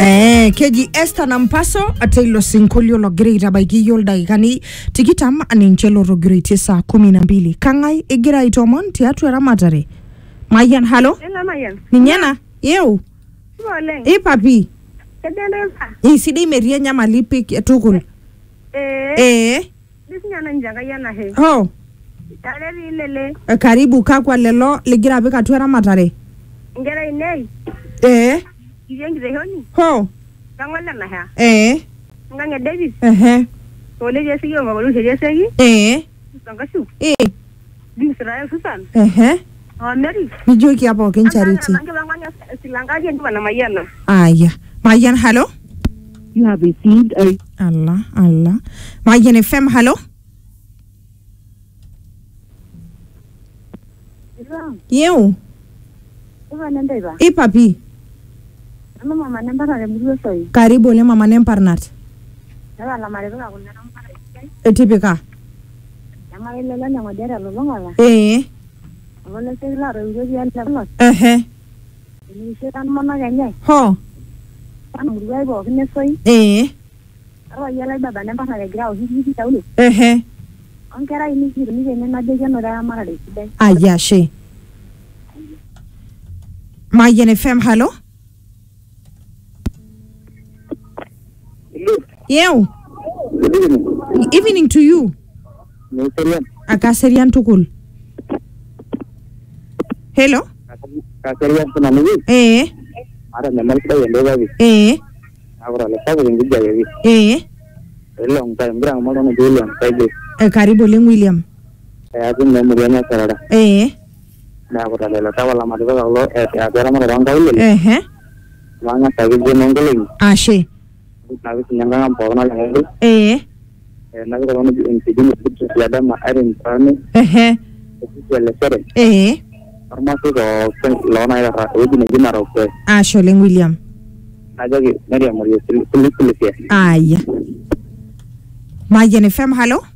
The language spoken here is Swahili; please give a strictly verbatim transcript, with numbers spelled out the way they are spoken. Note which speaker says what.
Speaker 1: Eh, keji Esther Nampaso atailo sinkolio lo grade abaiki yolda ikani tikitam aninchelo ro grade saa kumi na mbili. Kangai egira itomon tiatu eramatare. Mayan, halo?
Speaker 2: Ela Mayan.
Speaker 1: Ninyana? Yeu?
Speaker 2: Boleng.
Speaker 1: E papi?
Speaker 2: Kedeneza.
Speaker 1: E sidai meria nyamali pik tukul.
Speaker 2: Eh.
Speaker 1: Eh.
Speaker 2: Disinyana njanga yana he.
Speaker 1: Ho.
Speaker 2: Taleri lele.
Speaker 1: E, karibu kakwa lelo ligira apik atua eramatare.
Speaker 2: Ngera inei.
Speaker 1: Eh.
Speaker 2: Kiyengi zehoni.
Speaker 1: Ho.
Speaker 2: Kangwala na ha.
Speaker 1: Eh.
Speaker 2: Ngange Davis.
Speaker 1: Ehe.
Speaker 2: Tole jesi yo ngabulu jesi.
Speaker 1: Eh.
Speaker 2: Sangashu.
Speaker 1: Eh.
Speaker 2: Bisrael Susan.
Speaker 1: Ehe.
Speaker 2: Oh Mary.
Speaker 1: Nijoki hapo ken charity.
Speaker 2: Ngabanganya silangaje ndiwa na Mayana.
Speaker 1: Aya. Mayan, halo?
Speaker 3: You have received a...
Speaker 1: Allah, Allah. Mayan F M, halo? Yeu?
Speaker 2: Uva nendeba.
Speaker 1: E papi?
Speaker 2: Ano mama namba na mbuzo soi.
Speaker 1: Karibu le mama Nemparnat.
Speaker 2: Naba la mare ba kunna namba.
Speaker 1: Etipika?
Speaker 2: Namba ile la nyama dera lolongola.
Speaker 1: Eh.
Speaker 2: Wala se la ro yo ya la.
Speaker 1: Ehe.
Speaker 2: Ni se tan mona ganya.
Speaker 1: Ho.
Speaker 2: Tan murgai bo kne soi.
Speaker 1: Eh.
Speaker 2: Awa ya la baba namba na grao hi hi taulu.
Speaker 1: Ehe.
Speaker 2: Ankara ini ki ni ne na de jano ra mara de sidai.
Speaker 1: Aya she. Mayan F M, halo? Yeu? Evening to you. Akaserian tukul. Hello?
Speaker 3: Kaserian tunamigi.
Speaker 1: Eh.
Speaker 3: Ara namal sa yende babi.
Speaker 1: Eh.
Speaker 3: Agora le sabe ngi jayewi.
Speaker 1: Eh.
Speaker 3: Long time brang mo no William kaide.
Speaker 1: Eh, karibu le William.
Speaker 3: Eh akin me muriana sarada.
Speaker 1: Eh.
Speaker 3: Na agora le tawa la madiga lo eh agora mo ranga ile.
Speaker 1: Eh.
Speaker 3: Wanga tagi je nongoleng.
Speaker 1: Ashe.
Speaker 3: Na bi nyanga ngam pawna la ngi.
Speaker 1: Eh.
Speaker 3: Eh na ko no insidin bitu ya da ma arin prane.
Speaker 1: Eh.
Speaker 3: Bitu le sere.
Speaker 1: Eh.
Speaker 3: Farmasi ko lo na ya uji ne jina ro ko.
Speaker 1: Ashe le William.
Speaker 3: Na jagi Maria Maria sili sili.
Speaker 1: Aya. Mayan F M, halo?